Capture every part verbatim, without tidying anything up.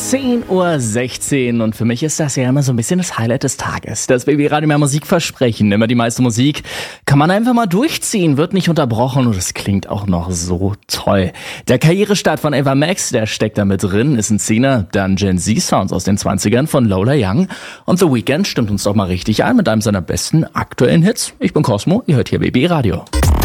zehn Uhr sechzehn und für mich ist das ja immer so ein bisschen das Highlight des Tages. Das B B Radio mehr Musik versprechen, immer die meiste Musik kann man einfach mal durchziehen, wird nicht unterbrochen und es klingt auch noch so toll. Der Karrierestart von Ava Max, der steckt da mit drin, ist ein Zehner, dann Gen Z-Sounds aus den zwanzigern von Lola Young und The Weeknd stimmt uns doch mal richtig ein mit einem seiner besten aktuellen Hits. Ich bin Cosmo, ihr hört hier B B Radio.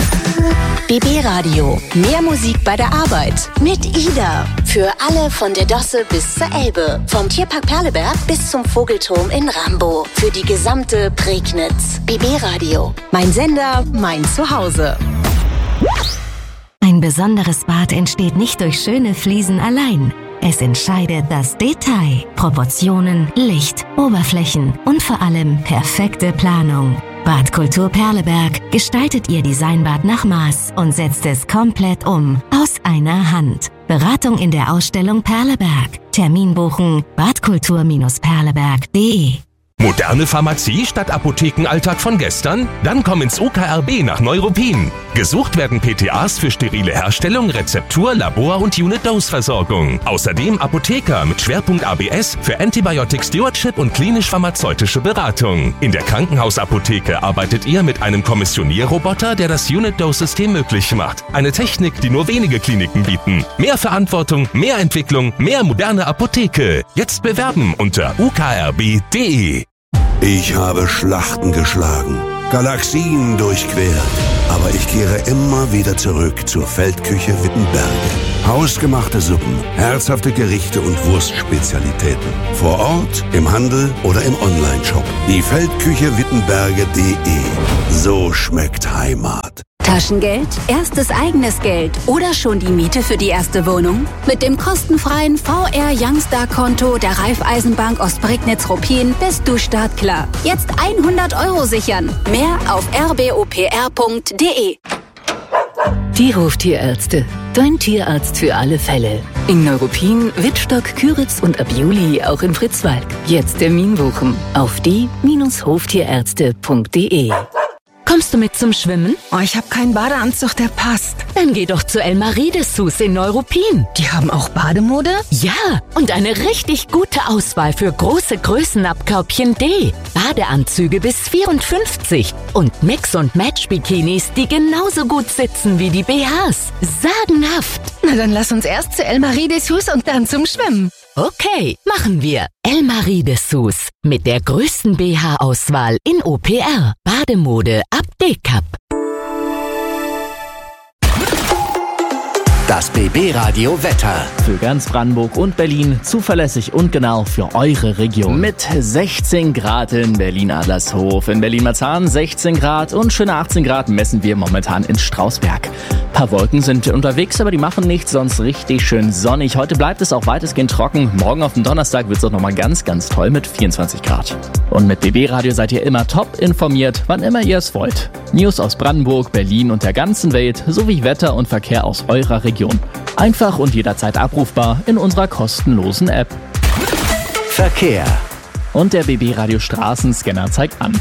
B B Radio. Mehr Musik bei der Arbeit. Mit Ida. Für alle von der Dosse bis zur Elbe. Vom Tierpark Perleberg bis zum Vogelturm in Rambo. Für die gesamte Prignitz. B B Radio. Mein Sender, mein Zuhause. Ein besonderes Bad entsteht nicht durch schöne Fliesen allein. Es entscheidet das Detail. Proportionen, Licht, Oberflächen und vor allem perfekte Planung. Badkultur Perleberg gestaltet Ihr Designbad nach Maß und setzt es komplett um, aus einer Hand. Beratung in der Ausstellung Perleberg. Termin buchen badkultur perleberg punkt de. Moderne Pharmazie statt Apothekenalltag von gestern? Dann komm ins U K R B nach Neuruppin. Gesucht werden P T As für sterile Herstellung, Rezeptur, Labor- und Unit-Dose-Versorgung. Außerdem Apotheker mit Schwerpunkt A B S für Antibiotic Stewardship und klinisch-pharmazeutische Beratung. In der Krankenhausapotheke arbeitet ihr mit einem Kommissionierroboter, der das Unit-Dose-System möglich macht. Eine Technik, die nur wenige Kliniken bieten. Mehr Verantwortung, mehr Entwicklung, mehr moderne Apotheke. Jetzt bewerben unter u k r b punkt de. Ich habe Schlachten geschlagen, Galaxien durchquert, aber ich kehre immer wieder zurück zur Feldküche Wittenberge. Hausgemachte Suppen, herzhafte Gerichte und Wurstspezialitäten. Vor Ort, im Handel oder im Onlineshop. Die Feldküche Wittenberge punkt de. So schmeckt Heimat. Taschengeld, erstes eigenes Geld oder schon die Miete für die erste Wohnung? Mit dem kostenfreien V R Youngstar-Konto der Raiffeisenbank Ostprignitz-Ruppin bist du startklar. Jetzt hundert Euro sichern. Mehr auf r b o p r punkt de. Die Hoftierärzte. Dein Tierarzt für alle Fälle. In Neuruppin, Wittstock, Küritz und ab Juli auch in Fritzwalk. Jetzt Termin buchen auf die Hoftierärzte punkt de. Kommst du mit zum Schwimmen? Oh, ich habe keinen Badeanzug, der passt. Dann geh doch zu Elmarie Dessous in Neuruppin. Die haben auch Bademode? Ja, und eine richtig gute Auswahl für große Größen ab Körbchen D. Badeanzüge bis vierundfünfzig und Mix- und Match-Bikinis, die genauso gut sitzen wie die B Hs. Sagenhaft. Na, dann lass uns erst zu Elmarie Dessous und dann zum Schwimmen. Okay, machen wir. Elmarie Dessous mit der größten B H-Auswahl in O P R. Bademode ab D-Cup. Das B B Radio Wetter. Für ganz Brandenburg und Berlin zuverlässig und genau für eure Region. Mit sechzehn Grad in Berlin-Adlershof, in Berlin-Marzahn sechzehn Grad und schöne achtzehn Grad messen wir momentan in Strausberg. Ein paar Wolken sind unterwegs, aber die machen nichts, sonst richtig schön sonnig. Heute bleibt es auch weitestgehend trocken. Morgen auf den Donnerstag wird es auch nochmal ganz, ganz toll mit vierundzwanzig Grad. Und mit B B Radio seid ihr immer top informiert, wann immer ihr es wollt. News aus Brandenburg, Berlin und der ganzen Welt sowie Wetter und Verkehr aus eurer Region. Einfach und jederzeit abrufbar in unserer kostenlosen App. Verkehr. Und der B B Radio Straßenscanner zeigt an.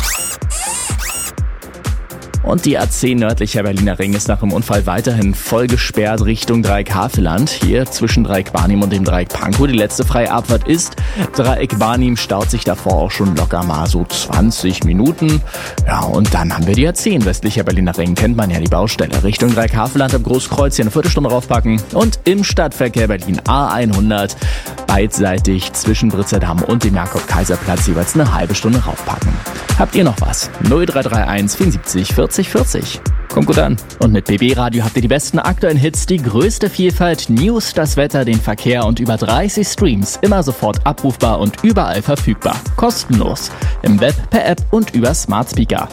Und die A zehn nördlicher Berliner Ring ist nach dem Unfall weiterhin voll gesperrt Richtung Dreieck Havelland. Hier zwischen Dreieck Barnim und dem Dreieck Pankow. Die letzte freie Abfahrt ist Dreieck Barnim, staut sich davor auch schon locker mal so zwanzig Minuten. Ja, und dann haben wir die A zehn westlicher Berliner Ring. Kennt man ja die Baustelle. Richtung Dreieck Havelland am Großkreuz hier eine Viertelstunde raufpacken. Und im Stadtverkehr Berlin A hundert beidseitig zwischen Britzerdamm und dem Jakob-Kaiser-Platz jeweils eine halbe Stunde raufpacken. Habt ihr noch was? null drei drei eins vierundsiebzig vierzig vierzig. Kommt gut an. Und mit B B Radio habt ihr die besten aktuellen Hits, die größte Vielfalt, News, das Wetter, den Verkehr und über dreißig Streams. Immer sofort abrufbar und überall verfügbar. Kostenlos. Im Web, per App und über Smart Speaker.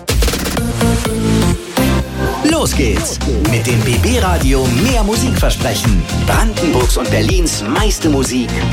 Los geht's mit dem B B Radio mehr Musik versprechen. Brandenburgs und Berlins meiste Musik